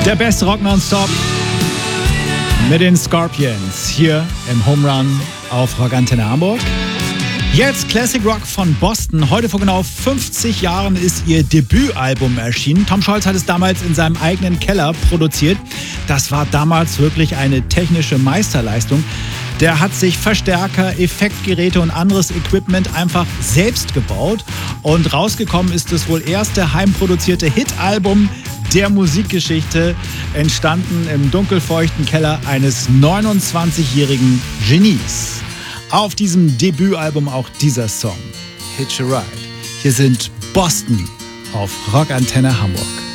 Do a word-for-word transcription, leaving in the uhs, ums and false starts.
Der beste Rock nonstop mit den Scorpions hier im Home Run auf Rock Antenne Hamburg. Jetzt Classic Rock von Boston. Heute vor genau fünfzig Jahren ist ihr Debütalbum erschienen. Tom Scholz hat es damals in seinem eigenen Keller produziert. Das war damals wirklich eine technische Meisterleistung. Der hat sich Verstärker, Effektgeräte und anderes Equipment einfach selbst gebaut. Und rausgekommen ist das wohl erste heimproduzierte Hitalbum der Musikgeschichte, entstanden im dunkelfeuchten Keller eines neunundzwanzigjährigen Genies. Auf diesem Debütalbum auch dieser Song, Hitch a Ride. Hier sind Boston auf Rock Antenne Hamburg.